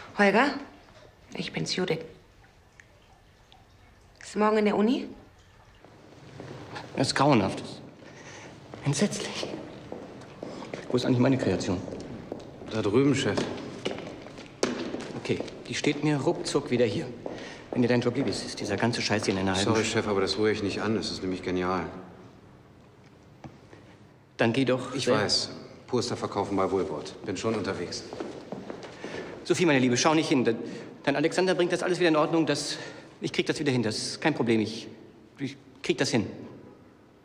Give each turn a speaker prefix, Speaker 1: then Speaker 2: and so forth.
Speaker 1: Holger, ich bin's, Judith. Ist morgen in der Uni?
Speaker 2: Das ist grauenhaft. Entsetzlich. Wo ist eigentlich meine Kreation?
Speaker 3: Da drüben, Chef.
Speaker 2: Okay, die steht mir ruckzuck wieder hier. Wenn dir dein Job lieb ist, ist dieser ganze Scheiß hier in einer halben
Speaker 3: Sorry, Chef, aber das rühre ich nicht an. Das ist nämlich genial.
Speaker 2: Dann geh doch.
Speaker 3: Ich weiß. Poster verkaufen bei Wohlwort. Bin schon unterwegs.
Speaker 2: Sophie, meine Liebe, schau nicht hin. Dein Alexander bringt das alles wieder in Ordnung. Ich krieg das wieder hin. Das ist kein Problem. Ich krieg das hin.